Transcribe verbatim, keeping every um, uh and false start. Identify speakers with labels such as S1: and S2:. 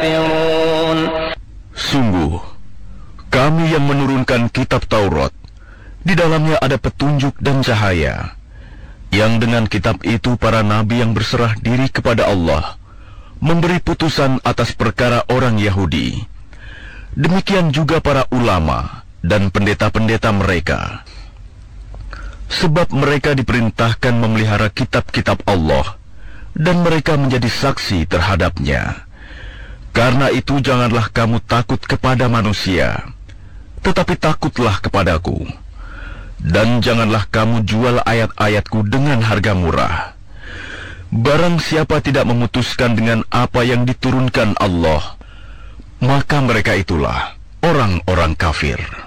S1: كافرون.
S2: Sungguh, kami yang menurunkan kitab Taurat, di dalamnya ada petunjuk dan cahaya, yang dengan kitab itu para nabi yang berserah diri kepada Allah memberi putusan atas perkara orang Yahudi. Demikian juga para ulama dan pendeta-pendeta mereka. Sebab mereka diperintahkan memelihara kitab-kitab Allah, dan mereka menjadi saksi terhadapnya. Karena itu janganlah kamu takut kepada manusia, tetapi takutlah kepadaku. Dan janganlah kamu jual ayat-ayatku dengan harga murah. Barang siapa tidak memutuskan dengan apa yang diturunkan Allah, maka mereka itulah orang-orang kafir.